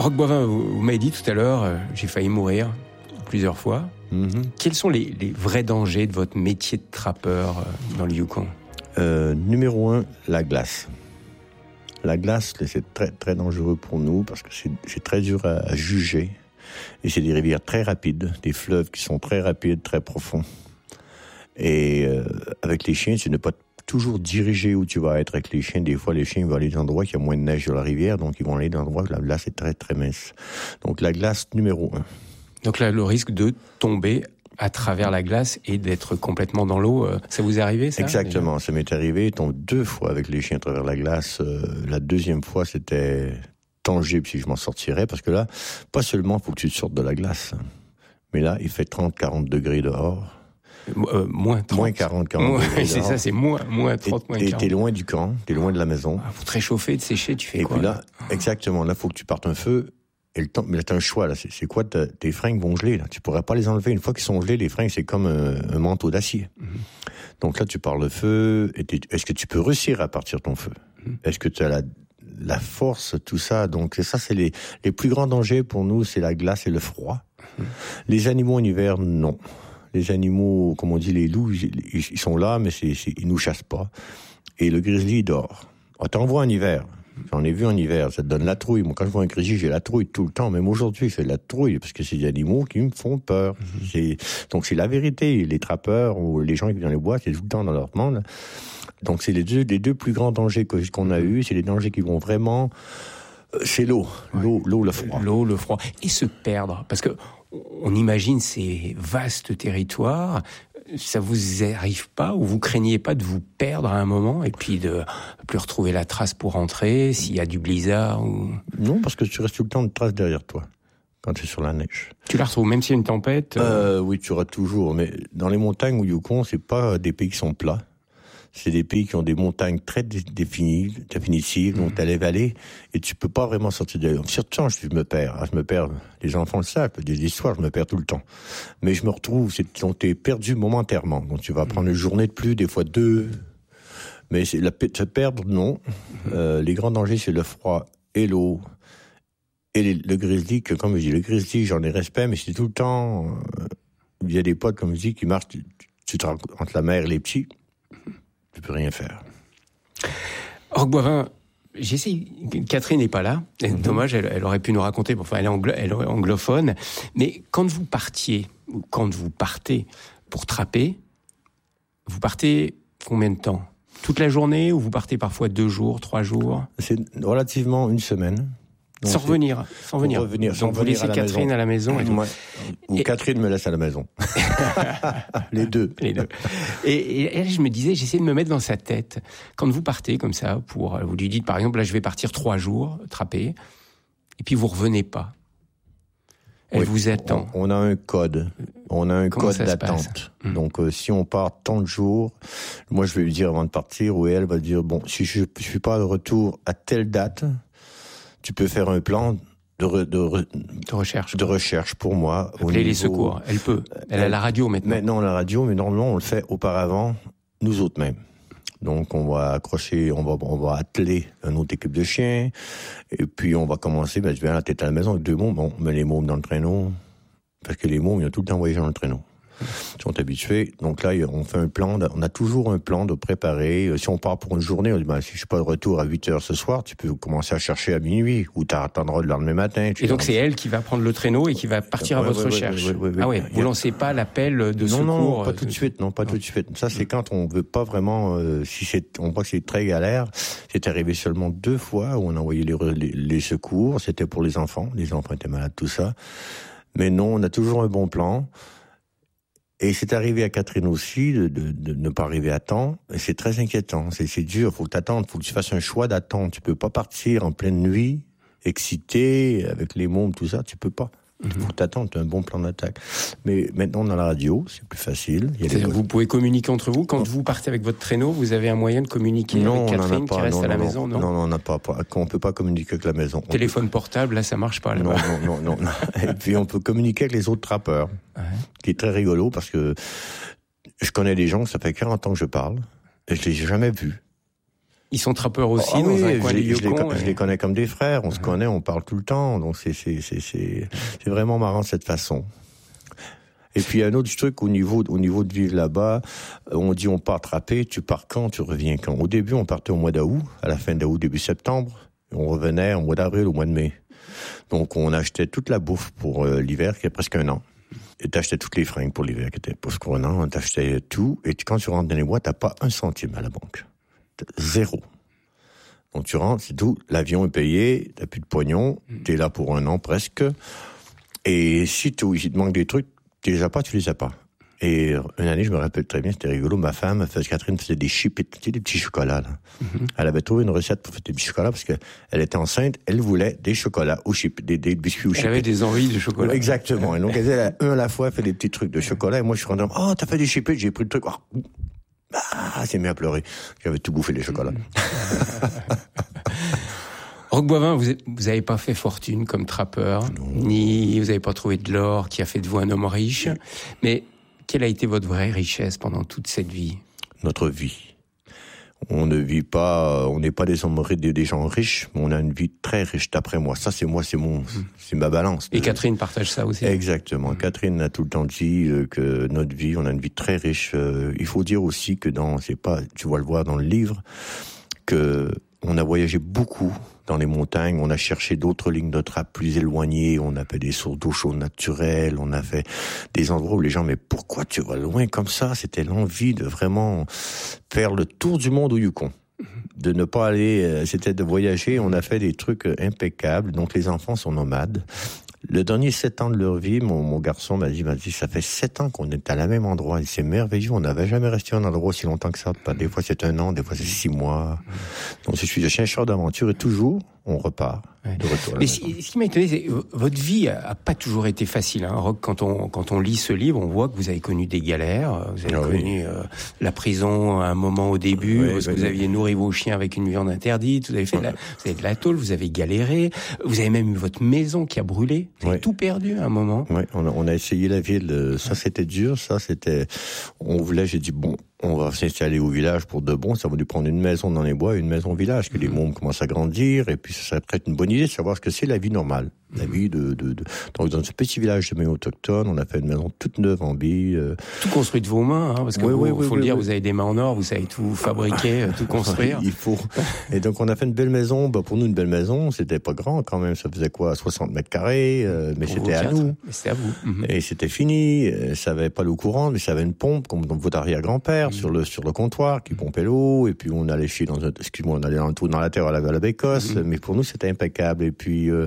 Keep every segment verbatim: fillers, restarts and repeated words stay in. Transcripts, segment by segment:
Roch Boivin, vous, vous m'avez dit tout à l'heure, euh, j'ai failli mourir plusieurs fois. Mm-hmm. Quels sont les, les vrais dangers de votre métier de trappeur euh, dans le Yukon? euh, Numéro un, la glace. La glace, c'est très, très dangereux pour nous parce que c'est, c'est très dur à, à juger. Et c'est des rivières très rapides, des fleuves qui sont très rapides, très profonds. Et euh, avec les chiens, tu n'es pas toujours dirigé où tu vas être avec les chiens. Des fois, les chiens vont aller dans des endroits qui a moins de neige sur la rivière, donc ils vont aller dans des endroits où la glace est très, très mince. Donc la glace, numéro un. Donc là, le risque de tomber à travers la glace et d'être complètement dans l'eau, euh, ça vous est arrivé, ça? Exactement, déjà? Ça m'est arrivé. Je tombe deux fois avec les chiens à travers la glace. Euh, la deuxième fois, c'était tangible si je m'en sortirais, parce que là, pas seulement il faut que tu te sortes de la glace, mais là, il fait trente à quarante degrés dehors. Euh, moins trente. Moins quarante, quarante moins, degrés c'est dehors. ça, c'est moins, moins trente, moins quarante. Et t'es loin du camp, t'es loin de la maison. Ah, pour te réchauffer, te sécher, tu fais et quoi? Et puis là, là exactement, là, faut que tu partes un feu. Et le temps, mais là, t'as un choix, là. C'est, c'est quoi, tes fringues vont geler, là. Tu pourrais pas les enlever. Une fois qu'ils sont gelés, les fringues, c'est comme un, un manteau d'acier. Mm-hmm. Donc là, tu pars le feu. Et est-ce que tu peux réussir à partir ton feu? Mm-hmm. Est-ce que tu as la, la force, tout ça? Donc, ça, c'est les, les plus grands dangers pour nous, c'est la glace et le froid. Mm-hmm. Les animaux en hiver, non. Les animaux, comme on dit, les loups, ils, ils sont là, mais c'est, c'est, ils nous chassent pas. Et le grizzly, il dort. On t'envoie en hiver. J'en ai vu en hiver, ça te donne la trouille. Moi, quand je vois un grizzly, j'ai la trouille tout le temps. Même aujourd'hui, j'ai la trouille, parce que c'est des animaux qui me font peur. Mm-hmm. C'est... Donc, c'est la vérité. Les trappeurs ou les gens qui vivent dans les bois, c'est tout le temps dans leur monde. Donc, c'est les deux, les deux plus grands dangers que, qu'on a eus. C'est les dangers qui vont vraiment... C'est l'eau. Ouais. L'eau, l'eau, le froid. L'eau, le froid. Et se perdre. Parce que on imagine ces vastes territoires. Ça vous arrive pas ou vous craignez pas de vous perdre à un moment et puis de plus retrouver la trace pour rentrer s'il y a du blizzard ou... Non, parce que tu restes tout le temps une trace derrière toi quand tu es sur la neige. Tu la retrouves même s'il y a une tempête? euh... Euh, Oui, tu auras toujours. Mais dans les montagnes au Yukon, c'est pas des pays qui sont plats. C'est des pays qui ont des montagnes très définies, définitives, donc t'as les vallées, et tu peux pas vraiment sortir de là. Surtout, je me perds, je me perds. Les enfants le savent, des histoires, je me perds tout le temps. Mais je me retrouve, c'est, donc t'es perdu momentairement. Donc tu vas prendre une journée de plus, des fois deux. Mais c'est la, se perdre, non. Euh, les grands dangers, c'est le froid et l'eau. Et les, le grizzly, que comme je dis, le grizzly, j'en ai respect, mais c'est tout le temps, euh, il y a des potes, comme je dis, qui marchent, tu, tu te rencontres entre la mère et les petits. Tu peux rien faire. Roch Boivin, j'essaie. Catherine n'est pas là. Mm-hmm. Dommage, elle, elle aurait pu nous raconter. Enfin, elle est, anglo, elle est anglophone. Mais quand vous partiez, ou quand vous partez pour trapper, vous partez combien de temps? Toute la journée ou vous partez parfois deux jours, trois jours? C'est relativement une semaine. Donc sans revenir, sans venir. Revenir, Donc sans vous laissez à Catherine maison. à la maison. Et ouais. Ou et... Catherine me laisse à la maison. Les deux. Les deux. Et, et là, je me disais, j'essaie de me mettre dans sa tête. Quand vous partez comme ça, pour, vous lui dites par exemple, là, je vais partir trois jours, trapper, et puis vous revenez pas. Elle oui, vous attend. On, on a un code. On a un Comment code d'attente. Hum. Donc, euh, si on part tant de jours, moi, je vais lui dire avant de partir, ou elle va dire, bon, si je ne suis pas de retour à telle date, tu peux faire un plan de, re, de, re, de recherche. De recherche pour moi. Appeler niveau... les secours. Elle peut. Elle, elle a la radio maintenant. Maintenant, la radio, mais normalement, on le fait auparavant, nous autres mêmes. Donc, on va accrocher, on va, on va atteler une autre équipe de chiens. Et puis, on va commencer, ben, je viens à la tête à la maison avec deux mômes. Bon, on met les mômes dans le traîneau. Parce que les mômes, ils ont tout le temps voyagé dans le traîneau. Ils sont habitués. Donc là, on fait un plan. On a toujours un plan de préparer. Si on part pour une journée, on dit, ben, si je suis pas de retour à huit heures ce soir, tu peux commencer à chercher à minuit, ou t'attendras le lendemain matin. Et donc, c'est elle qui va prendre le traîneau et qui va partir ouais, à votre ouais, recherche. Ouais, ouais, ouais, ah ouais. ouais, vous lancez pas l'appel de non, secours. Non, pas tout de suite. Non, pas non. tout de suite. Ça, c'est quand on veut pas vraiment, euh, si c'est, on voit que c'est très galère. C'est arrivé seulement deux fois où on a envoyé les, les, les secours. C'était pour les enfants. Les enfants étaient malades, tout ça. Mais non, on a toujours un bon plan. Et c'est arrivé à Catherine aussi de, de, de ne pas arriver à temps. Et c'est très inquiétant. C'est, c'est dur. Faut que t'attendes. Faut que tu fasses un choix d'attendre. Tu peux pas partir en pleine nuit, excité, avec les mômes, tout ça. Tu peux pas. Il faut t'attendre, tu as un bon plan d'attaque. Mais maintenant, dans la radio, c'est plus facile. Il y a C'est-à-dire des... vous pouvez communiquer entre vous. Quand non. vous partez avec votre traîneau, vous avez un moyen de communiquer non, avec Catherine pas, qui reste non, à la non, maison, non? Non, non, on n'a pas, pas. On peut pas communiquer avec la maison. Téléphone peut... portable, là, ça marche pas, là-bas. Non, non, non, non. Et puis, on peut communiquer avec les autres trappeurs. Ouais. Qui est très rigolo parce que je connais des gens, ça fait quarante ans que je parle, et je les ai jamais vus. Ils sont trappeurs aussi oh, dans oui, un coin je, du je, Yukon. les, et... je les connais comme des frères, on ouais. se connaît, on parle tout le temps, donc c'est, c'est, c'est, c'est, c'est vraiment marrant de cette façon. Et puis un autre truc au niveau, au niveau de vivre là-bas, on dit on part attraper, tu pars quand, tu reviens quand. Au début, on partait au mois d'août, à la fin d'août, début septembre, et on revenait au mois d'avril, au mois de mai. Donc on achetait toute la bouffe pour euh, l'hiver, qui est presque un an. Et t'achetais toutes les fringues pour l'hiver, qui était presque un an, t'achetais tout, et quand tu rentres dans les bois, t'as pas un centime à la banque. Zéro. Donc tu rentres, c'est tout, l'avion est payé, t'as plus de pognon, t'es là pour un an presque, et si tu, il te manque des trucs, tu les as pas, tu les as pas. Et une année, je me rappelle très bien, c'était rigolo, ma femme, Catherine faisait des chips, tu sais, des petits chocolats, là. Mm-hmm. Elle avait trouvé une recette pour faire des petits chocolats parce qu'elle était enceinte, elle voulait des chocolats au chip, des, des biscuits au chip. Elle avait des envies de chocolat. Exactement. Et donc, elle faisait un à la fois, elle fait des petits trucs de chocolat, et moi, je suis rentré, oh, t'as fait des chips, j'ai pris le truc, oh. Ah, c'est mis à pleurer. J'avais tout bouffé les chocolats. Roch Boivin, vous n'avez pas fait fortune comme trappeur, non. Ni vous n'avez pas trouvé de l'or qui a fait de vous un homme riche, mais quelle a été votre vraie richesse pendant toute cette vie? Notre vie. On ne vit pas, on n'est pas des hommes des, des gens riches, mais on a une vie très riche, d'après moi. Ça, c'est moi, c'est mon, mmh. c'est ma balance. Et Catherine partage ça aussi. Exactement. Mmh. Catherine a tout le temps dit euh, que notre vie, on a une vie très riche. Euh, il faut dire aussi que dans, c'est pas, tu vas le voir dans le livre, que on a voyagé beaucoup dans les montagnes, on a cherché d'autres lignes de trappe plus éloignées, on a fait des sources d'eau chaude naturelles, on a fait des endroits où les gens, mais pourquoi tu vas loin comme ça? C'était l'envie de vraiment faire le tour du monde au Yukon. De ne pas aller, c'était de voyager, on a fait des trucs impeccables, donc les enfants sont nomades. Le dernier sept ans de leur vie, mon, mon garçon m'a dit, m'a dit, ça fait sept ans qu'on est à la même endroit. Et c'est merveilleux. On n'avait jamais resté à un endroit aussi longtemps que ça. Des fois, c'est un an, des fois, c'est six mois. Donc, je suis un chercheur d'aventure et toujours, on repart. Ouais. De retour mais si, ce qui m'a étonné, c'est votre vie a, a pas toujours été facile. Hein. Roch, quand on quand on lit ce livre, on voit que vous avez connu des galères. Vous avez ah, connu oui. euh, la prison à un moment au début, oui, parce oui, que vous oui. aviez nourri vos chiens avec une viande interdite. Vous avez fait, de la, vous avez de la tôle, vous avez galéré. Vous avez même eu votre maison qui a brûlé. Vous avez oui. tout perdu à un moment. Oui, on a, on a essayé la ville. Ça, c'était dur. Ça, c'était. On voulait. J'ai dit bon. On va s'installer au village pour de bon. Ça va lui prendre une maison dans les bois et une maison au village. Que mmh. les mômes commencent à grandir. Et puis, ça serait peut-être une bonne idée de savoir ce que c'est la vie normale. Mmh. La vie de, de, de... Donc, dans ce petit village de mains autochtones, on a fait une maison toute neuve en billes. Euh... Tout construit de vos mains, hein, parce que oui, vous, oui, faut oui, le oui, dire, oui. vous avez des mains en or, vous savez tout fabriquer, tout construire. Il faut. Et donc, on a fait une belle maison. Bah, pour nous, une belle maison, c'était pas grand quand même. Ça faisait quoi, soixante mètres carrés, euh, mais pour c'était à nous. Mais c'était à vous. Mmh. Et c'était fini. Ça avait pas l'eau courante, mais ça avait une pompe, comme dans votre arrière-grand-père, mmh. sur le, sur le comptoir, qui pompait l'eau, et puis on allait chier dans un, excuse-moi, on allait dans le trou dans la terre à la, à la Bécosse, mmh. mais pour nous, c'était impeccable. Et puis, euh,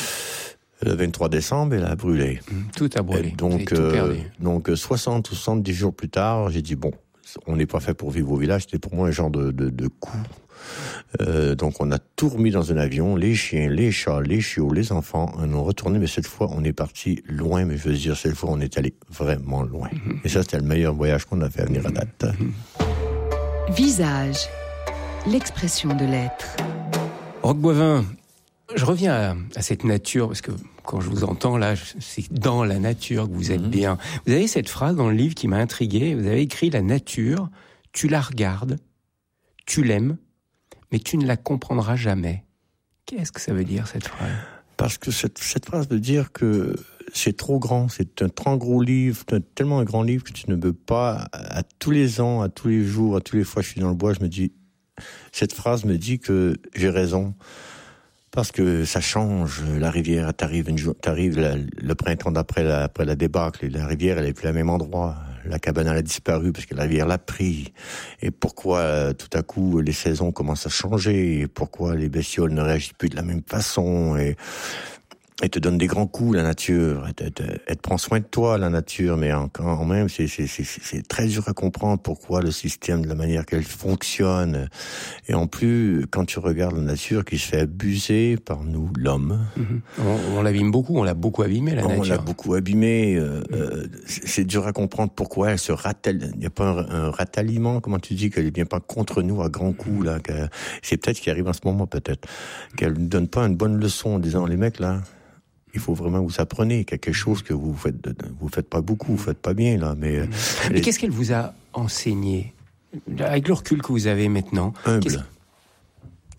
le vingt-trois décembre, elle a brûlé. Mmh. Tout a brûlé. Et donc, tout perdu. Euh, donc, soixante ou soixante-dix jours plus tard, j'ai dit, bon, on n'est pas fait pour vivre au village, c'était pour moi un genre de, de, de coup. Euh, donc on a tout remis dans un avion, les chiens, les chats, les chiots, les enfants, on est retourné, mais cette fois on est parti loin, mais je veux dire, cette fois on est allé vraiment loin. Mm-hmm. Et ça c'était le meilleur voyage qu'on a fait à venir à date. Mm-hmm. Visage, l'expression de l'être. Roch Boivin, je reviens à, à cette nature, parce que quand je vous entends là, c'est dans la nature que vous êtes mm-hmm. bien. Vous avez cette phrase dans le livre qui m'a intrigué, vous avez écrit « La nature, tu la regardes, tu l'aimes, mais tu ne la comprendras jamais ». Qu'est-ce que ça veut dire, cette phrase? Parce que cette, cette phrase veut dire que c'est trop grand, c'est un trop gros livre, tellement un grand livre que tu ne peux pas, à tous les ans, à tous les jours, à tous les fois que je suis dans le bois, je me dis, cette phrase me dit que j'ai raison. Parce que ça change, la rivière, t'arrives, une, t'arrives la, le printemps d'après la, après la débâcle, et la rivière, elle est plus au même endroit. La cabane, elle a disparu parce que la rivière l'a pris. Et pourquoi, euh, tout à coup, les saisons commencent à changer? Et pourquoi les bestioles ne réagissent plus de la même façon? Et elle te donne des grands coups, la nature. Elle te, elle te, elle te prend soin de toi, la nature. Mais en, quand même, c'est, c'est, c'est, c'est très dur à comprendre pourquoi le système, de la manière qu'elle fonctionne. Et en plus, quand tu regardes la nature qui se fait abuser par nous, l'homme. Mm-hmm. On, on l'abîme beaucoup, on l'a beaucoup abîmé, la on nature. On l'a beaucoup abîmé. Euh, mm. euh, c'est, c'est dur à comprendre pourquoi elle se ratelle. Il n'y a pas un, un ratalliement, comment tu dis, qu'elle ne vient pas contre nous à grands coups, là. Que, c'est peut-être ce qui arrive en ce moment, peut-être. Qu'elle ne donne pas une bonne leçon en disant, les mecs, là, il faut vraiment que vous appreniez quelque chose que vous faites, vous faites pas beaucoup, vous faites pas bien, là. Mais, mmh. mais les... qu'est-ce qu'elle vous a enseigné? Avec le recul que vous avez maintenant. Humble.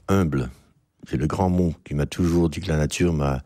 humble. C'est le grand mot qui m'a toujours dit que la nature m'a,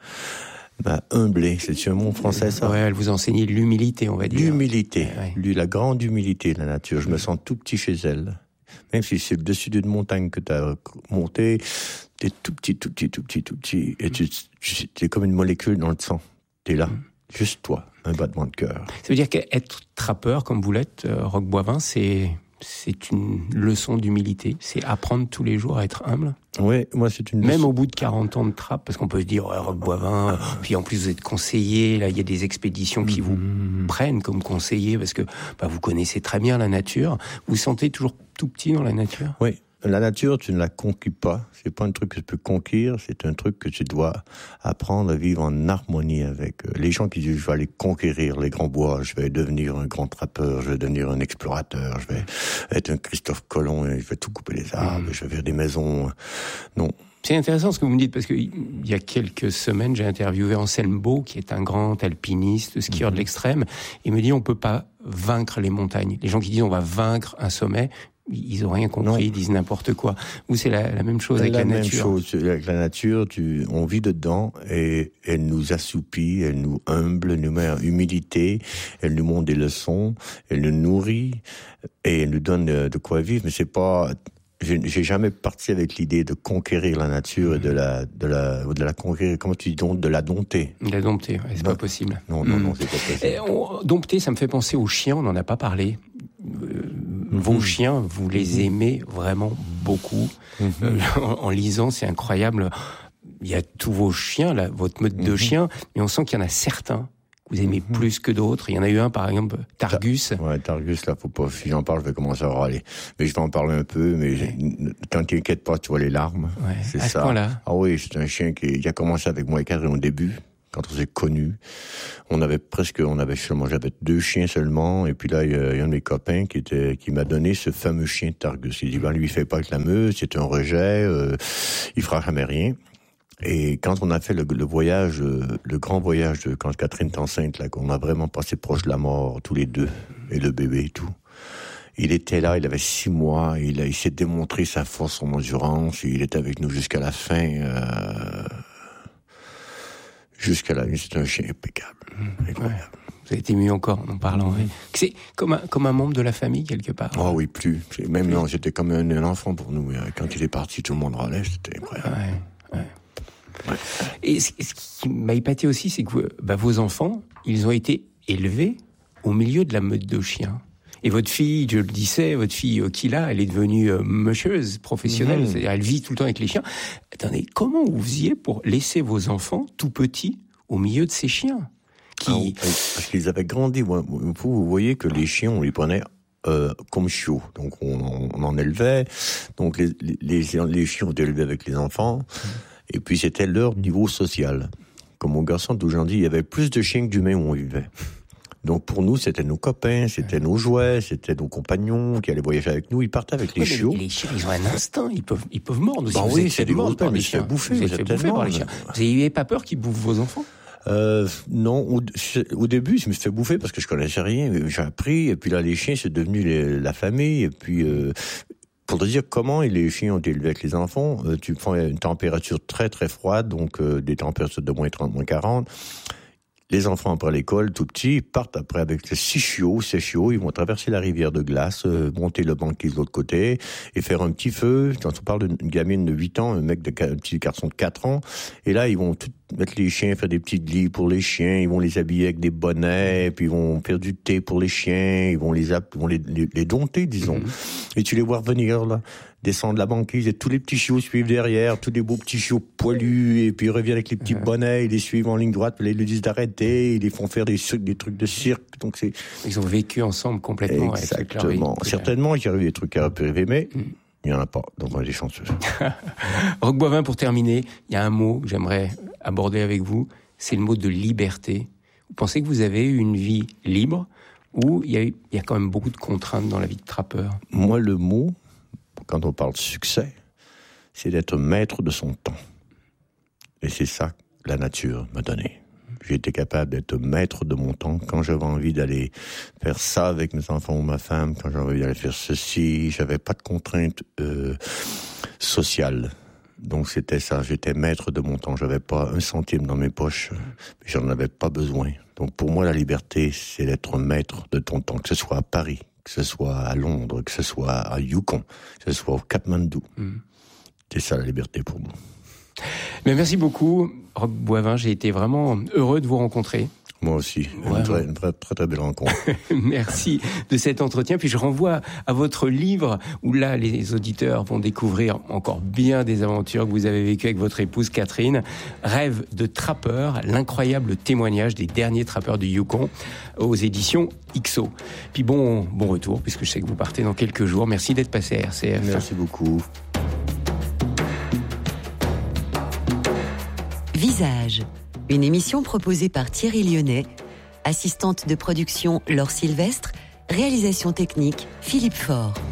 m'a humblé. C'est un mot français, ça? Ouais, elle vous enseignait l'humilité, on va dire. L'humilité. Ouais, ouais. Lui, la grande humilité de la nature. Je me sens tout petit chez elle. Même si c'est le dessus d'une montagne que tu as montée, t'es tout petit, tout petit, tout petit, tout petit. Et tu, tu es comme une molécule dans le sang. T'es là. Mm. Juste toi. Un battement de cœur. Ça veut dire qu'être trappeur, comme vous l'êtes, euh, Roch Boivin, c'est, c'est une leçon d'humilité. C'est apprendre tous les jours à être humble. Oui, moi c'est une Même leçon. au bout de quarante ans de trappe, parce qu'on peut se dire, ouais, Roch Boivin, ah. puis en plus vous êtes conseiller, là il y a des expéditions qui mmh. vous prennent comme conseiller, parce que bah, vous connaissez très bien la nature. Vous vous sentez toujours tout petit dans la nature? Oui. La nature, tu ne la conquis pas. C'est pas un truc que tu peux conquérir. C'est un truc que tu dois apprendre à vivre en harmonie avec. Les gens qui disent, je vais aller conquérir les grands bois, je vais devenir un grand trappeur, je vais devenir un explorateur, je vais être un Christophe Colomb et je vais tout couper les arbres, mmh. je vais faire des maisons. Non. C'est intéressant ce que vous me dites, parce qu'il y a quelques semaines, j'ai interviewé Anselme Beau, qui est un grand alpiniste, skieur mmh. de l'extrême. Il me dit, on peut pas vaincre les montagnes. Les gens qui disent, on va vaincre un sommet, ils ont rien compris, non. Ils disent n'importe quoi. Ou c'est la, la même chose c'est avec la, la nature. Même chose avec la nature. Tu, on vit dedans et elle nous assoupit, elle nous humble, elle nous met en humilité, elle nous montre des leçons, elle nous nourrit et elle nous donne de, de quoi vivre. Mais c'est pas, j'ai, j'ai jamais parti avec l'idée de conquérir la nature et de la, de la, de la conquérir. Comment tu dis donc, de la dompter. De la dompter, ouais, c'est non. pas possible. Non, non, mmh. non, c'est pas possible. Et on, dompter, ça me fait penser aux chiens. On n'en a pas parlé. Euh, Vos mmh. chiens, vous les aimez vraiment beaucoup. Mmh. Euh, en, en lisant, c'est incroyable. Il y a tous vos chiens, là, votre meute mmh. de chiens, mais on sent qu'il y en a certains que vous aimez mmh. plus que d'autres. Il y en a eu un, par exemple, Targus. Ouais, Targus, là, faut pas, si j'en parle, je vais commencer à râler. Mais je vais en parler un peu, mais ouais. quand tu t'inquiètes pas, tu vois les larmes. Ouais. C'est à ça. Ce point-là. Ah oui, c'est un chien qui, qui a commencé avec moi et Catherine au début. Quand on s'est connus, on avait presque, on avait seulement, j'avais deux chiens seulement, et puis là, il y a, il y a un de mes copains qui était, qui m'a donné ce fameux chien Targus. Il dit, ben, lui, il fait pas avec la meute, c'est un rejet, euh, il fera jamais rien. Et quand on a fait le, le voyage, le grand voyage de quand Catherine est enceinte, là, qu'on a vraiment passé proche de la mort, tous les deux, et le bébé et tout. Il était là, il avait six mois, il, a, il s'est démontré sa force, son endurance, il était avec nous jusqu'à la fin, euh, Jusqu'à la nuit, c'est un chien impeccable. Mmh, incroyable. Ouais. Vous avez été ému encore en parlant. Mmh. Oui. C'est comme un, comme un membre de la famille, quelque part. Oh oui, plus. Même plus. Non, j'étais comme un, un enfant pour nous. Quand il est parti, tout le monde râlait, c'était incroyable. Ouais, ouais. Ouais. Et ce, ce qui m'a épaté aussi, c'est que bah, vos enfants, ils ont été élevés au milieu de la meute de chiens. Et votre fille, je le disais, votre fille Kila, elle est devenue euh, musheuse professionnelle, mmh. c'est-à-dire elle vit tout le temps avec les chiens. Attendez, comment vous faisiez pour laisser vos enfants tout petits au milieu de ces chiens qui... ah, oui, parce qu'ils avaient grandi. Vous, vous voyez que les chiens, on les prenait euh, comme chiots. Donc on, on en élevait. Donc les, les, les chiens ont été élevés avec les enfants. Mmh. Et puis c'était leur niveau social. Comme mon garçon d'aujourd'hui, il y avait plus de chiens que d'humains où on vivait. Donc pour nous, c'était nos copains, c'était nos jouets, c'était nos compagnons qui allaient voyager avec nous. Ils partaient avec les ouais, chiots. Les chiens, ils ont un instinct, ils peuvent, ils peuvent mordre aussi. Bah vous oui, c'est des morts par les chiens. Bouffer, vous êtes fait bouffer par les chiens. Vous n'avez pas peur qu'ils bouffent vos enfants? Euh, non, au, au début, je me suis fait bouffer parce que je connaissais rien. J'ai appris, et puis là, les chiens, c'est devenu les, la famille, et puis. Euh, Pour te dire comment les chiens ont été élevés avec les enfants, euh, tu prends une température très très froide, donc euh, des températures de moins trente, moins quarante. Les enfants après l'école, tout petits, partent après avec six chiots, ces chiots, ils vont traverser la rivière de glace, euh, monter le banquise de l'autre côté, et faire un petit feu. Quand on parle d'une gamine de huit ans, un mec de un petit garçon de quatre ans, et là ils vont tout mettre les chiens, faire des petits lits pour les chiens, ils vont les habiller avec des bonnets, puis ils vont faire du thé pour les chiens, ils vont les, ils vont les, les, les dompter, disons. Mm-hmm. Et tu les vois revenir, là, descendre la banquise, et tous les petits chiots suivent derrière, tous les beaux petits chiots poilus, et puis ils reviennent avec les petits ouais. bonnets, ils les suivent en ligne droite, puis ils leur disent d'arrêter, ils les font faire des, des trucs de cirque, donc c'est... Ils ont vécu ensemble complètement. Exactement. Avec certainement, il y a eu des trucs à rêver, mais... Mm. Il n'y en a pas, donc on est chanceux. Roch Boivin, pour terminer, il y a un mot que j'aimerais aborder avec vous, c'est le mot de liberté. Vous pensez que vous avez eu une vie libre ou il y a, il y a quand même beaucoup de contraintes dans la vie de trappeur? Moi, le mot, quand on parle de succès, c'est d'être maître de son temps. Et c'est ça que la nature m'a donné. J'ai été capable d'être maître de mon temps quand j'avais envie d'aller faire ça avec mes enfants ou ma femme, quand j'avais envie d'aller faire ceci. J'avais pas de contraintes euh, sociales. Donc c'était ça, j'étais maître de mon temps, j'avais pas un centime dans mes poches, mais j'en avais pas besoin. Donc pour moi la liberté, c'est d'être maître de ton temps, que ce soit à Paris, que ce soit à Londres, que ce soit à Yukon, que ce soit au Katmandou. Mm. C'est ça la liberté pour moi. Mais merci beaucoup, Roch Boivin, j'ai été vraiment heureux de vous rencontrer. Moi aussi, ouais, une, très, une très, très très belle rencontre. Merci de cet entretien. Puis je renvoie à votre livre où là, les auditeurs vont découvrir encore bien des aventures que vous avez vécues avec votre épouse Catherine. Rêve de trappeur, l'incroyable témoignage des derniers trappeurs du Yukon aux éditions X O. Puis bon, bon retour, puisque je sais que vous partez dans quelques jours. Merci d'être passé à R C F. Merci beaucoup. Visage, une émission proposée par Thierry Lyonnais, assistante de production Laure Sylvestre, réalisation technique Philippe Faure.